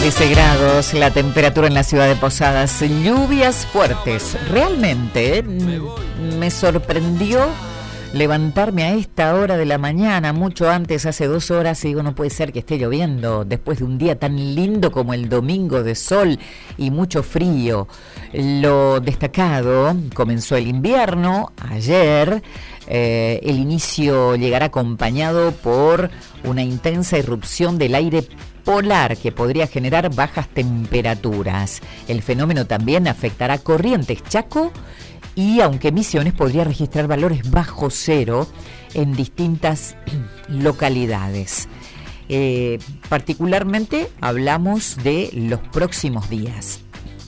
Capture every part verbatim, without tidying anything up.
trece grados la temperatura en la ciudad de Posadas, lluvias fuertes. Realmente eh, me sorprendió levantarme a esta hora de la mañana, mucho antes, hace dos horas, y digo, no puede ser que esté lloviendo después de un día tan lindo como el domingo, de sol y mucho frío. Lo destacado, comenzó el invierno ayer. Eh, el inicio llegará acompañado por una intensa irrupción del aire polar que podría generar bajas temperaturas. El fenómeno también afectará Corrientes, Chaco, y aunque Misiones podría registrar valores bajo cero en distintas localidades. Eh, particularmente hablamos de los próximos días.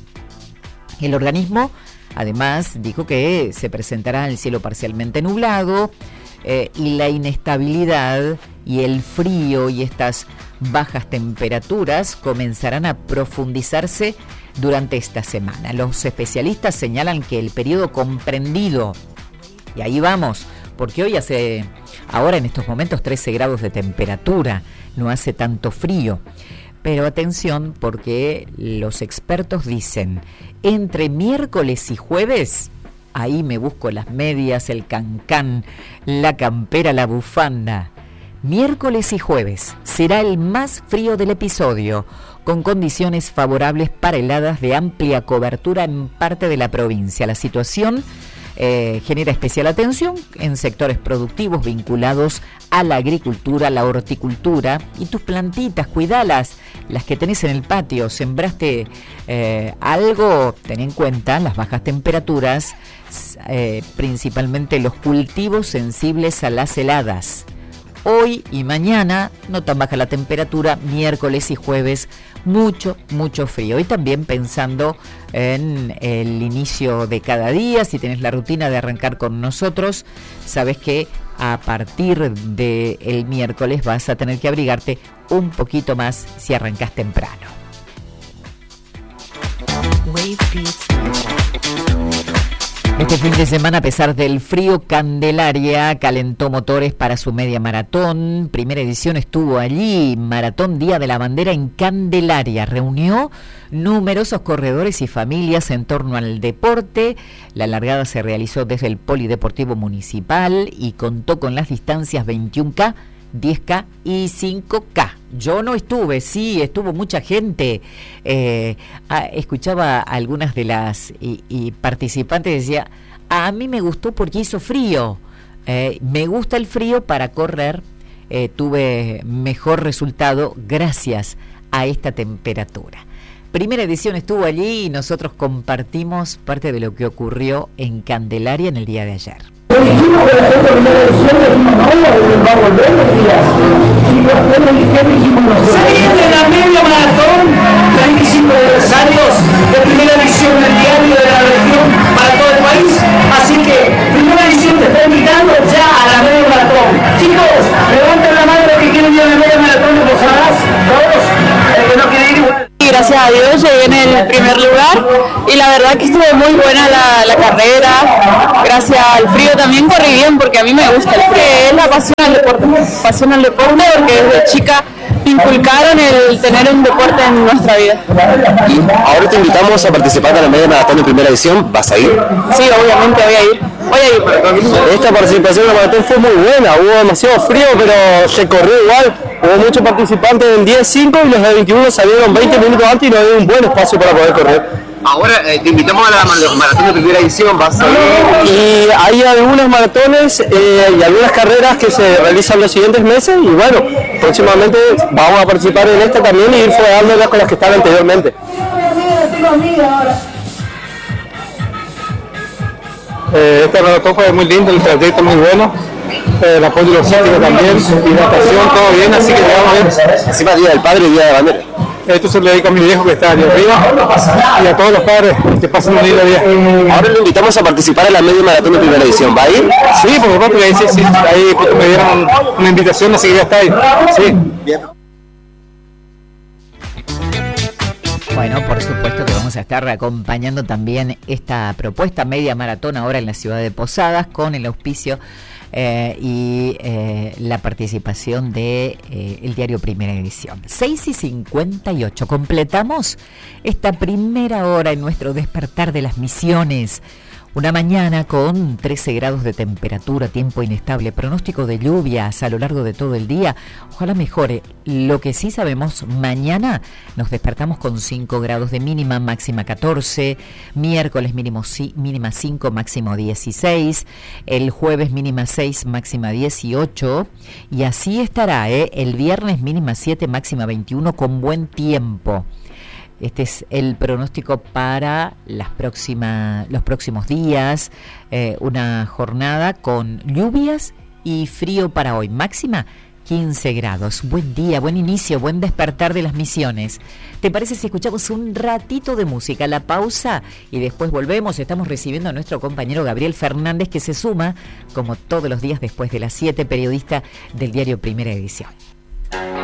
El organismo además dijo que se presentará el cielo parcialmente nublado eh, y la inestabilidad y el frío y estas bajas temperaturas comenzarán a profundizarse durante esta semana. Los especialistas señalan que el periodo comprendido, y ahí vamos, porque hoy hace, ahora en estos momentos, trece grados de temperatura, no hace tanto frío. Pero atención, porque los expertos dicen, entre miércoles y jueves, ahí me busco las medias, el cancán, la campera, la bufanda. Miércoles y jueves será el más frío del episodio, con condiciones favorables para heladas de amplia cobertura en parte de la provincia. La situación eh, genera especial atención en sectores productivos vinculados a la agricultura, la horticultura, y tus plantitas, cuidalas, las que tenés en el patio. Sembraste eh, algo, ten en cuenta las bajas temperaturas, eh, principalmente los cultivos sensibles a las heladas. Hoy y mañana no tan baja la temperatura, miércoles y jueves mucho, mucho frío. Y también pensando en el inicio de cada día, si tenés la rutina de arrancar con nosotros, sabes que a partir del miércoles vas a tener que abrigarte un poquito más si arrancás temprano. Este fin de semana, a pesar del frío, Candelaria calentó motores para su media maratón. Primera edición estuvo allí, Maratón Día de la Bandera en Candelaria. Reunió numerosos corredores y familias en torno al deporte. La largada se realizó desde el Polideportivo Municipal y contó con las distancias veintiuno K, diez K y cinco K. Yo no estuve, sí, estuvo mucha gente. Eh, ah, escuchaba a algunas de las y, y participantes, decía, a mí me gustó porque hizo frío. Eh, me gusta el frío para correr. Eh, tuve mejor resultado gracias a esta temperatura. Primera edición estuvo allí y nosotros compartimos parte de lo que ocurrió en Candelaria en el día de ayer. Dijimos que la primera edición le dijimos no, va a volver los días. Y después le dijimos nosotros. Se viene la media maratón, treinta y cinco aniversarios de primera edición del diario de la región para todo el país. Así que primera edición te está invitando ya a la media maratón. Chicos, levanten la mano que quieren ir a la media maratón de Posadas. Todos, el que no quiere ir igual. Gracias a Dios llegué en el primer lugar y la verdad que estuvo muy buena la, la carrera. Gracias al frío también corrí bien porque a mí me gusta el frío, es la pasión al deporte, pasión al deporte porque desde chica me inculcaron el tener un deporte en nuestra vida. Y ahora te invitamos a participar en la media maratón de primera edición, ¿vas a ir? Sí, obviamente voy a ir. Voy a ir. Esta participación en la maratón fue muy buena, hubo demasiado frío pero se corrió igual. Hubo muchos participantes en diez cinco y los de veintiuno salieron veinte minutos antes y no había un buen espacio para poder correr. Ahora eh, te invitamos a la maratón de primera edición, vas a ir. Y hay algunas maratones eh, y algunas carreras que se realizan los siguientes meses y bueno, próximamente vamos a participar en esta también y ir fogueándolas con las que estaban anteriormente. Eh, esta maratón fue muy lindo, el trayecto muy bueno. Eh, el apoyo logístico también, hidratación, todo bien, así que vamos a ver. Encima Día del Padre y Día de la Bandera. Esto se le dedica a mi viejo que está allá arriba y a todos los padres que pasen un lindo día. Ahora le invitamos a participar en la media maratón de primera edición, ¿va a ir? Sí, por supuesto que ahí sí, sí, ahí me dieron una invitación, así que ya está ahí. Sí. Bien. Bueno, por supuesto que vamos a estar acompañando también esta propuesta media maratón ahora en la ciudad de Posadas con el auspicio eh, y eh, la participación de eh, el diario Primera Edición. seis y cincuenta y ocho, completamos esta primera hora en nuestro despertar de las misiones. Una mañana con trece grados de temperatura, tiempo inestable, pronóstico de lluvias a lo largo de todo el día. Ojalá mejore. Lo que sí sabemos, mañana nos despertamos con cinco grados de mínima, máxima catorce. Miércoles mínimo, mínima cinco, máximo dieciséis. El jueves mínima seis, máxima dieciocho. Y así estará, ¿eh? El viernes mínima siete, máxima veintiuno, con buen tiempo. Este es el pronóstico para las próximas, los próximos días, eh, una jornada con lluvias y frío para hoy, máxima quince grados. Buen día, buen inicio, buen despertar de las misiones. ¿Te parece si escuchamos un ratito de música, la pausa, y después volvemos? Estamos recibiendo a nuestro compañero Gabriel Fernández, que se suma, como todos los días después de las siete, periodista del diario Primera Edición.